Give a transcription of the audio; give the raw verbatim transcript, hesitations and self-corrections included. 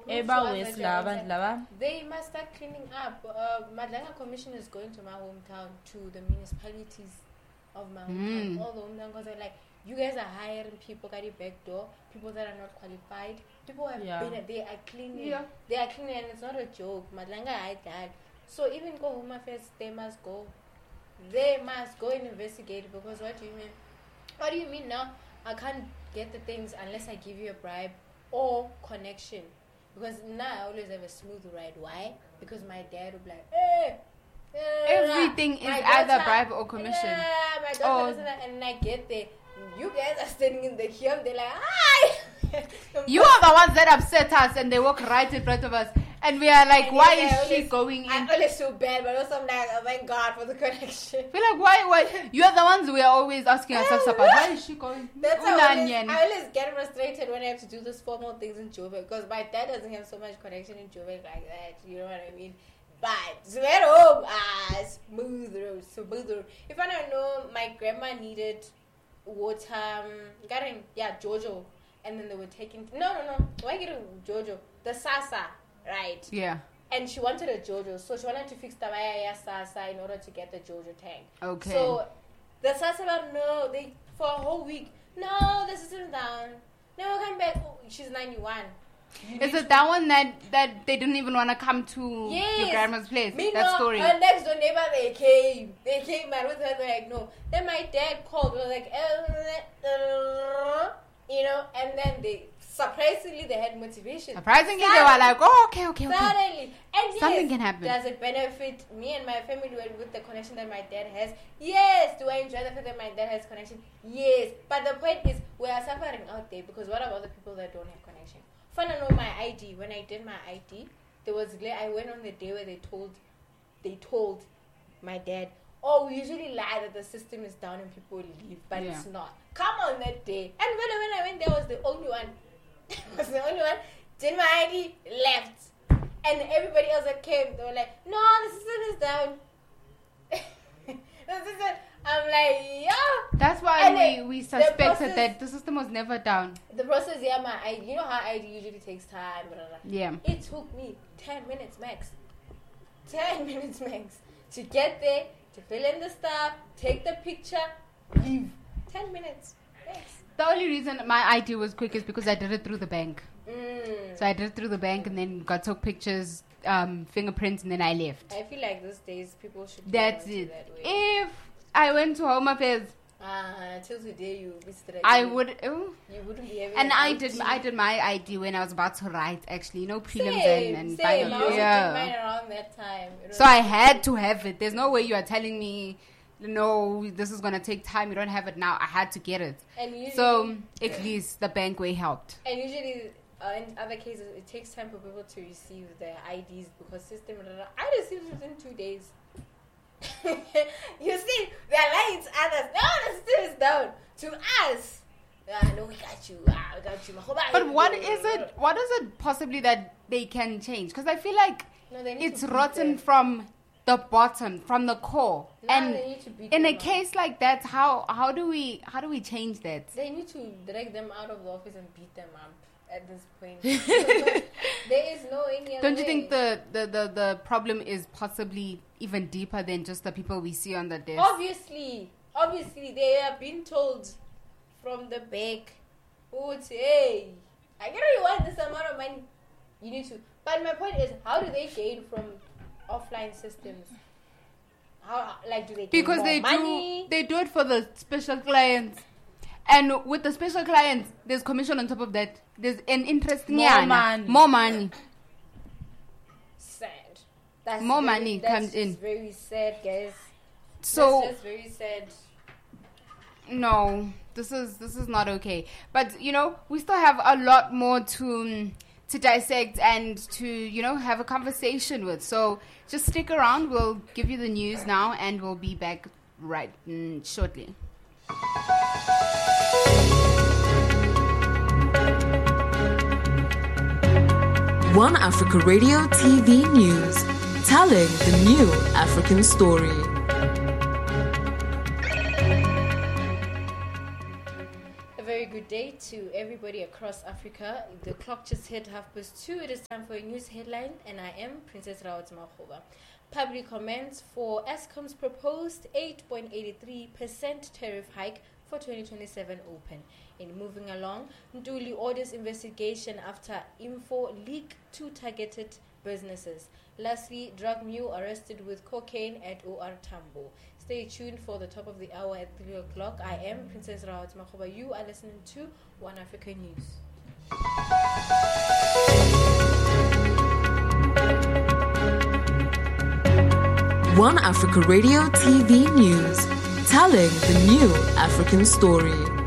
They must start cleaning up. Uh, Madlanga Commission is going to my hometown, to the municipalities of my hometown, mm. all the hometown, because they're like, you guys are hiring people at the back door, people that are not qualified. People have yeah. been, they are cleaning. Yeah. They are cleaning, and it's not a joke. Madlanga hide that. So even go Home Affairs, they must go. They must go and investigate, because what do you mean? What do you mean now? I can't get the things unless I give you a bribe or connection. Because now I always have a smooth ride. Why? Because my dad will be like, hey, everything is either bribe or commission. Yeah, my daughter oh. that, and I get there. You guys are standing in the queue. They're like, hi. You are the ones that upset us, and they walk right in front of us, and we are like, and why is she always, going in? I always feel bad, but also I'm like, oh my God, for the connection. Feel like, why? Why? You are the ones we are always asking ourselves about. Why is she going? That's how I always, I always get frustrated when I have to do those formal things in Joburg, because my dad doesn't have so much connection in Joburg like that. You know what I mean? But so at home, ah, smooth road, smooth road. If I don't know, my grandma needed water, um, getting yeah, Jojo. And then they were taking... No, no, no. Why get a Jojo? The Sasa, right? Yeah. And she wanted a Jojo. So she wanted to fix the Maya Sasa in order to get the Jojo tank. Okay. So the Sasa, no, they... For a whole week. No, the system's down. No, we'll come back. Oh, she's ninety-one. Is it that one that, that they didn't even want to come to yes. your grandma's place? Me that no, story. Her next door neighbor, they came. They came, man, with her, they're like, no. Then my dad called. We were like, uh, you know, and then they, surprisingly, they had motivation. Surprisingly, suddenly, they were like, oh, okay, okay, okay. Suddenly. And yes, something can happen. Does it benefit me and my family with the connection that my dad has? Yes. Do I enjoy the fact that my dad has connection? Yes. But the point is, we are suffering out there, because what about the people that don't have connection? Fun to know my I D. When I did my I D, there was, I went on the day where they told, they told my dad, oh, we usually lie that the system is down and people leave, but yeah. it's not. Come on that day. And when I, when I went there, I was the only one. I was the only one. Did my I D, left. And everybody else that came, they were like, no, the system is down. the system, I'm like, yeah. That's why we, we suspected process, that the system was never down. The process, yeah, my I D, you know how I D usually takes time. Blah, blah, blah. Yeah. It took me ten minutes max. ten minutes max to get there, to fill in the stuff, take the picture, leave. ten minutes. Yes. The only reason my I D was quick is because I did it through the bank. Mm. So I did it through the bank and then got took pictures, um, fingerprints, and then I left. I feel like these days people should. That's it. That way. If I went to Home Affairs, uh, till today you visited. I would. Oh, you wouldn't be having. And I I D. did. I did my I D when I was about to write. Actually, you know, prelims same, and, and same. final. I also yeah. did mine around that time. So I had to have it. There's no way you are telling me, no, this is gonna take time. You don't have it now. I had to get it. And usually, so at least the bank way helped. And usually, uh, in other cases, it takes time for people to receive their I Ds because system. Blah, blah, blah. I received it within two days. You see, they're lying to others. No, the system is down. To us, ah, no, we got you. Ah, we got you. But what is it? What is it possibly that they can change? Because I feel like no, it's rotten them. from the bottom, from the core. No, and they need to beat in a up. case like that, how how do we how do we change that? They need to drag them out of the office and beat them up. At this point, there is no any other Don't you way. think the, the, the, the problem is possibly even deeper than just the people we see on the desk? Obviously, obviously, they are being told from the back, oh, hey, I get you want this amount of money, you need to. But my point is, how do they gain from offline systems? How, like, do they gain because more they money? do they do it for the special clients. And with the special clients, there's commission on top of that. There's an interest more nyana, money. More money. Sad. That's more very, money that's comes in. That's very sad, guys. So that's just very sad. No, this is this is not okay. But you know, we still have a lot more to to dissect and to you know have a conversation with. So just stick around. We'll give you the news now, and we'll be back right mm, shortly. One Africa Radio T V News, telling the new African story. A very good good day to everybody across Africa. The clock just hit half past two. It is time for a news headline, and I am Princess Rawat Makhoba. Public comments for Eskom's proposed eight point eight three percent tariff hike for twenty twenty-seven open. In moving along, Ntuli orders investigation after info leak to targeted businesses. Lastly, drug mule arrested with cocaine at O R Tambo. Stay tuned for the top of the hour at three o'clock. I am Princess Rawat Makhoba. You are listening to One Africa News. One Africa Radio T V News, telling the new African story.